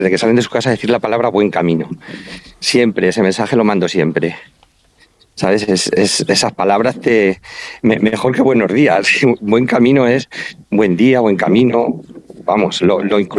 desde que salen de su casa, decir la palabra buen camino. Siempre, ese mensaje lo mando siempre. ¿Sabes? Esas palabras mejor que buenos días. Buen camino es buen día, buen camino. Vamos, lo incluyo